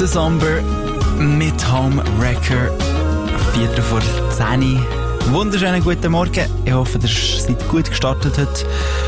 The Somber mit Homewrecker. 10:04. Wunderschönen guten Morgen. Ich hoffe, ihr seid gut gestartet heute.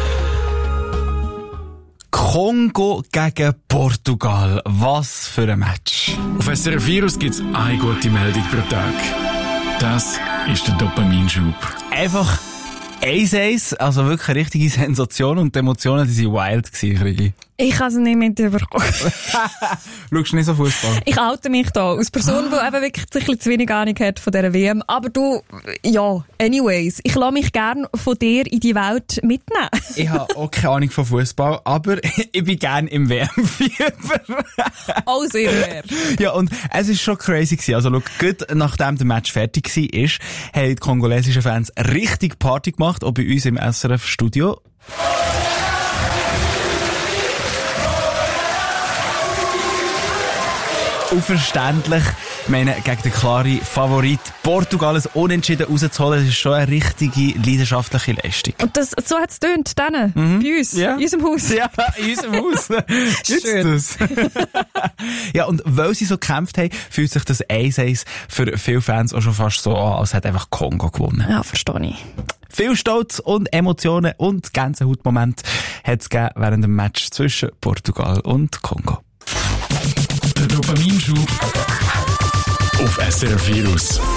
Kongo gegen Portugal. Was für ein Match. Auf SRF Virus gibt es eine gute Meldung pro Tag. Das ist der Dopaminschub. Einfach 1-1, also wirklich eine richtige Sensation und die Emotionen, die waren wild gewesen, Krigi. Ich kann es nicht mitbekommen. Schaust du nicht so Fußball? Ich oute mich da als Person, die eben wirklich ein bisschen zu wenig Ahnung hat von dieser WM. Aber du, ja, anyways, ich lasse mich gerne von dir in die Welt mitnehmen. Ich habe auch keine Ahnung von Fußball, aber ich bin gerne im WM-Fieber. Oh, sehr fair. Ja, und es ist schon crazy gewesen. Also, schau, gut nachdem der Match fertig war, haben die kongolesischen Fans richtig Party gemacht, auch bei uns im SRF-Studio. Unverständlich. Ich meine, gegen den klaren Favorit Portugal ein Unentschieden rauszuholen, das ist schon eine richtige leidenschaftliche Leistung. Und so hat es getönt, dann, bei uns, Ja. in unserem Haus. Ja, in unserem Haus. Schön. Das. Ja, und weil sie so gekämpft haben, fühlt sich das 1-1 für viele Fans auch schon fast so an, als hätte einfach Kongo gewonnen. Ja, verstehe ich. Viel Stolz und Emotionen und Gänsehautmomente hat es gegeben während dem Match zwischen Portugal und Kongo. Der Dopaminschub auf SRF Virus.